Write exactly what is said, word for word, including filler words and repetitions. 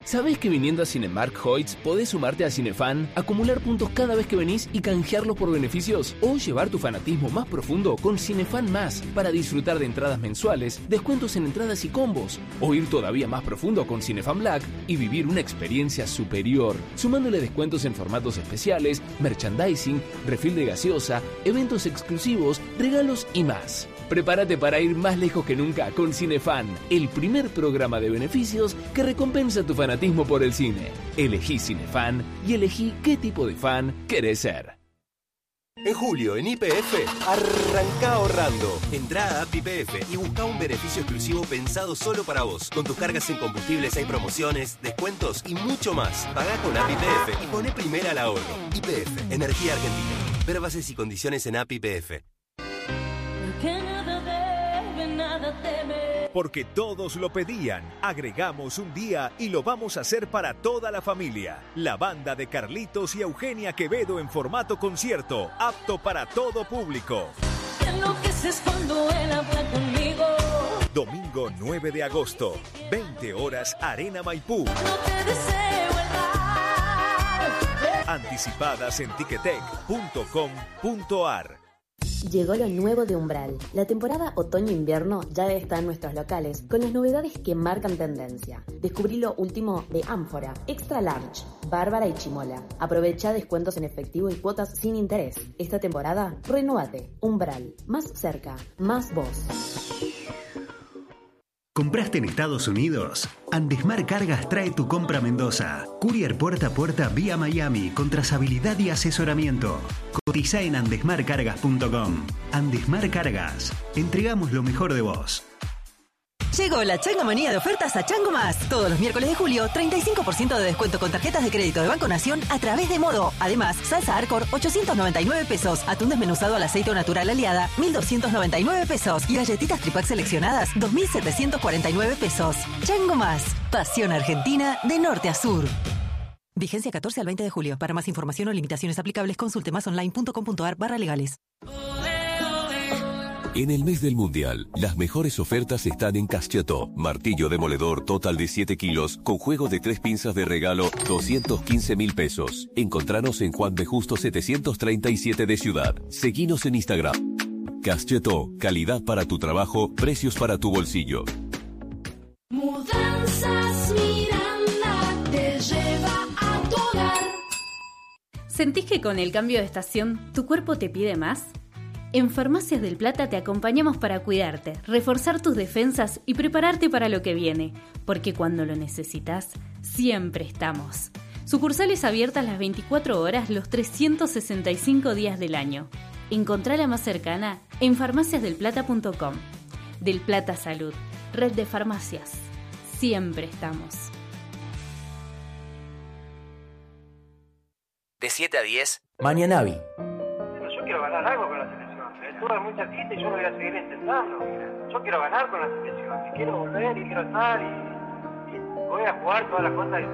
¿Sabés que viniendo a Cinemark Hoyts podés sumarte a Cinefan, acumular puntos cada vez que venís y canjearlos por beneficios? O llevar tu fanatismo más profundo con Cinefan Más para disfrutar de entradas mensuales, descuentos en entradas y combos. O ir todavía más profundo con Cinefan Black y vivir una experiencia superior, sumándole descuentos en formatos especiales, merchandising, refill de gaseosa, eventos exclusivos, regalos y más. Prepárate para ir más lejos que nunca con Cinefan, el primer programa de beneficios que recompensa tu fanatismo por el cine. Elegí Cinefan y elegí qué tipo de fan querés ser. En julio, en Y P F, arranca ahorrando. Entrá a App Y P F y busca un beneficio exclusivo pensado solo para vos. Con tus cargas en combustibles hay promociones, descuentos y mucho más. Pagá con App Y P F y poné primera al ahorro. Y P F, Energía Argentina. Ver bases y condiciones en App Y P F. Porque todos lo pedían, agregamos un día y lo vamos a hacer para toda la familia. La banda de Carlitos y Eugenia Quevedo en formato concierto, apto para todo público. Enloqueces cuando él habla conmigo. Domingo nueve de agosto, veinte horas, Arena Maipú. No te deseo el mal. Anticipadas en ticketek punto com punto ar. Llegó lo nuevo de Umbral. La temporada otoño-invierno ya está en nuestros locales, con las novedades que marcan tendencia. Descubrí lo último de Ánfora, Extra Large, Bárbara y Chimola. Aprovecha descuentos en efectivo y cuotas sin interés. Esta temporada, renuévate. Umbral. Más cerca, más vos. ¿Compraste en Estados Unidos? Andesmar Cargas trae tu compra a Mendoza. Courier puerta a puerta vía Miami con trazabilidad y asesoramiento. Cotiza en andesmar cargas punto com. Andesmar Cargas. Entregamos lo mejor de vos. Llegó la changomanía de ofertas a Chango Más. Todos los miércoles de julio, treinta y cinco por ciento de descuento con tarjetas de crédito de Banco Nación a través de Modo. Además, salsa Arcor, ochocientos noventa y nueve pesos. Atún desmenuzado al aceite natural aliada, mil doscientos noventa y nueve pesos. Y galletitas Tripac seleccionadas, dos mil setecientos cuarenta y nueve pesos. Chango Más. Pasión argentina de norte a sur. Vigencia catorce al veinte de julio. Para más información o limitaciones aplicables, consulte masonline punto com punto ar barra legales. En el mes del Mundial, las mejores ofertas están en Caschetó. Martillo demoledor total de siete kilos, con juego de tres pinzas de regalo, doscientos quince mil pesos. Encontranos en Juan B. Justo setecientos treinta y siete de Ciudad. Seguinos en Instagram. Caschetó, calidad para tu trabajo, precios para tu bolsillo. Mudanzas Miranda te lleva a tu hogar. ¿Sentís que con el cambio de estación tu cuerpo te pide más? En Farmacias del Plata te acompañamos para cuidarte, reforzar tus defensas y prepararte para lo que viene, porque cuando lo necesitas, siempre estamos. Sucursales abiertas las veinticuatro horas, los trescientos sesenta y cinco días del año. Encontrá la más cercana en farmacias del plata punto com. Del Plata Salud, red de farmacias. Siempre estamos. De siete a diez, Mañanavi. Yo quiero ganar algo con la selección. Estuve muy cerquita y yo lo voy a seguir intentando. Yo quiero ganar con la selección. Y quiero volver y quiero estar y, y voy a jugar todas las cosas.